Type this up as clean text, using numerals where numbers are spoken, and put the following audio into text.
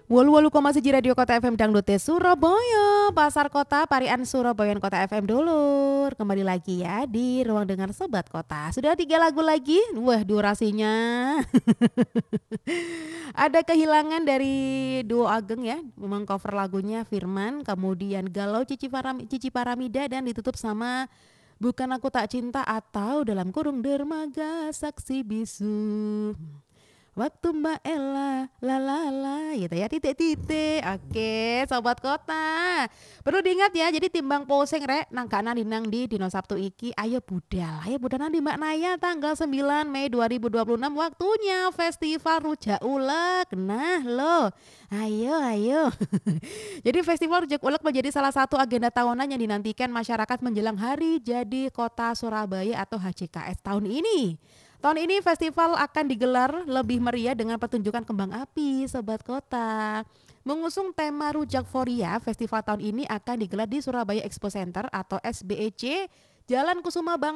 Wolu-wolu koma siji Radio Kota FM Dangdute Surabaya, Pasar Kota Parian Surabaya Kota FM dulur. Kembali lagi ya di ruang dengar Sobat Kota. Sudah 3 lagu lagi. Wah, durasinya ada kehilangan dari duo Ageng ya. Memang cover lagunya Firman, kemudian Galau Cici Paramida dan ditutup sama Bukan Aku Tak Cinta atau dalam kurung Dermaga Saksi Bisu. Waktu Mbak Ella, la la la, gitu ya, titik-titik. Oke, Sobat Kota. Perlu diingat ya, jadi timbang poseng rek nangkana dinang di Dino Sabtu iki. Ayo budal nanti Mbak Naya tanggal 9 Mei 2026 waktunya Festival Rujak Ulek. Nah lo, ayo. Jadi Festival Rujak Ulek menjadi salah satu agenda tahunan yang dinantikan masyarakat menjelang Hari Jadi Kota Surabaya atau HJKS tahun ini. Tahun ini festival akan digelar lebih meriah dengan pertunjukan kembang api, Sobat Kota. Mengusung tema Rujak Foria, festival tahun ini akan digelar di Surabaya Expo Center atau SBEC, Jalan Kusuma Bangsa